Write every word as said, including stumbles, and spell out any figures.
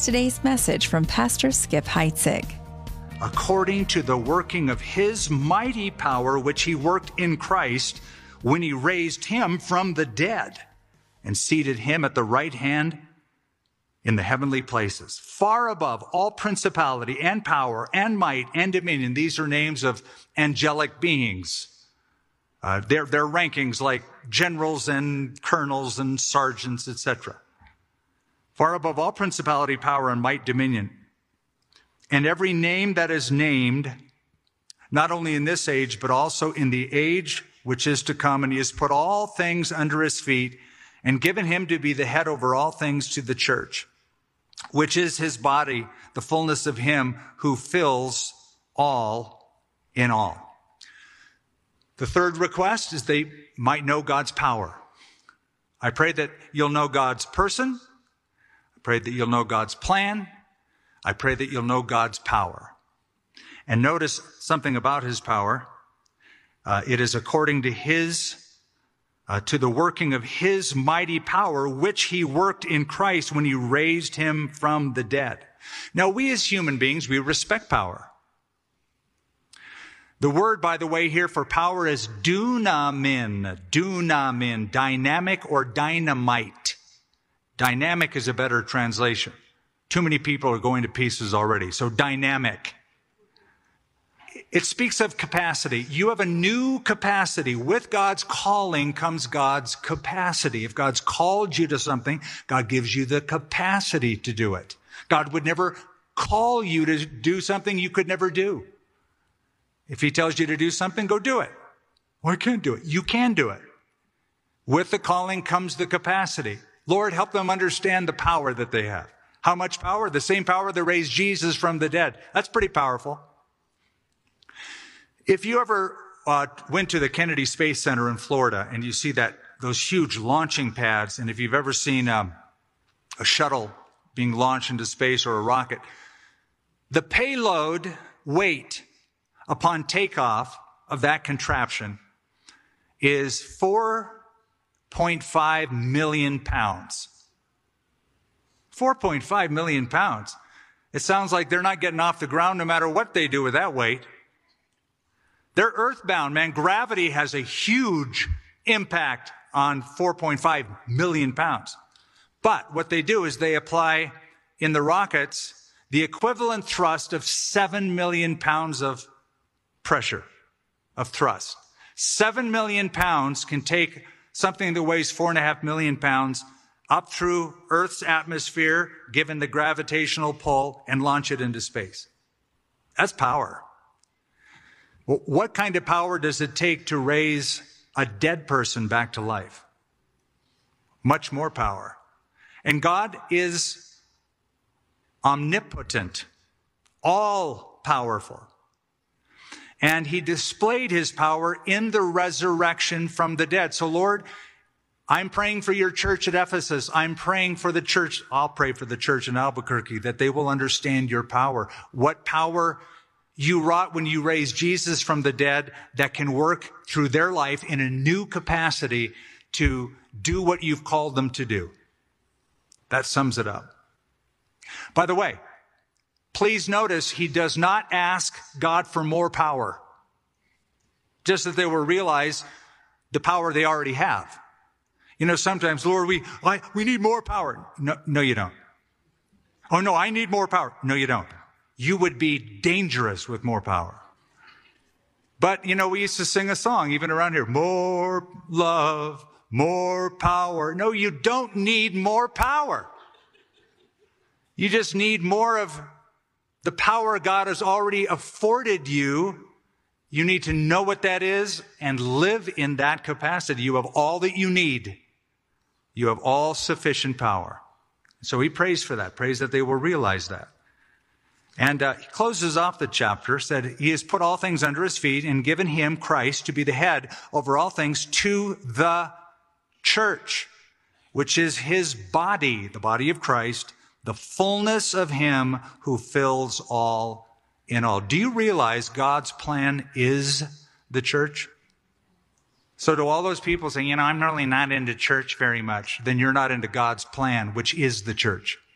today's message from Pastor Skip Heitzig. According to the working of his mighty power, which he worked in Christ when he raised him from the dead and seated him at the right hand in the heavenly places, far above all principality and power and might and dominion. These are names of angelic beings. Uh, their, their rankings like generals and colonels and sergeants, et cetera. Far above all principality, power, and might, dominion. And every name that is named, not only in this age, but also in the age which is to come. And he has put all things under his feet and given him to be the head over all things to the church, which is his body, the fullness of him who fills all in all. The third request is they might know God's power. I pray that you'll know God's person. I pray that you'll know God's plan. I pray that you'll know God's power. And notice something about his power. Uh, it is according to his, uh, to the working of his mighty power, which he worked in Christ when he raised him from the dead. Now, we as human beings, we respect power. The word, by the way, here for power is dunamin, dunamin, dynamic or dynamite. Dynamic is a better translation. Too many people are going to pieces already. So dynamic. It speaks of capacity. You have a new capacity. With God's calling comes God's capacity. If God's called you to something, God gives you the capacity to do it. God would never call you to do something you could never do. If he tells you to do something, go do it. Well, I can't do it. You can do it. With the calling comes the capacity. Lord, help them understand the power that they have. How much power? The same power that raised Jesus from the dead. That's pretty powerful. If you ever uh, went to the Kennedy Space Center in Florida and you see that those huge launching pads, and if you've ever seen um, a shuttle being launched into space or a rocket, the payload weight upon takeoff of that contraption is four point five million pounds. four point five million pounds. It sounds like they're not getting off the ground no matter what they do with that weight. They're earthbound, man. Gravity has a huge impact on four point five million pounds. But what they do is they apply in the rockets the equivalent thrust of seven million pounds of pressure, of thrust. seven million pounds can take something that weighs four and a half million pounds up through Earth's atmosphere, given the gravitational pull, and launch it into space. That's power. Well, what kind of power does it take to raise a dead person back to life? Much more power. And God is omnipotent, all-powerful. And he displayed his power in the resurrection from the dead. So, Lord, I'm praying for your church at Ephesus. I'm praying for the church. I'll pray for the church in Albuquerque that they will understand your power. What power you wrought when you raised Jesus from the dead that can work through their life in a new capacity to do what you've called them to do. That sums it up. By the way, please notice he does not ask God for more power. Just that they will realize the power they already have. You know, sometimes, Lord, we, I, we need more power. No, no, you don't. Oh, no, I need more power. No, you don't. You would be dangerous with more power. But, you know, we used to sing a song, even around here, more love, more power. No, you don't need more power. You just need more of the power God has already afforded you. You need to know what that is and live in that capacity. You have all that you need. You have all sufficient power. So he prays for that, prays that they will realize that. And uh, he closes off the chapter, said he has put all things under his feet and given him, Christ, to be the head over all things to the church, which is his body, the body of Christ, the fullness of him who fills all in all. Do you realize God's plan is the church? So to all those people saying, you know, I'm really not into church very much, then you're not into God's plan, which is the church.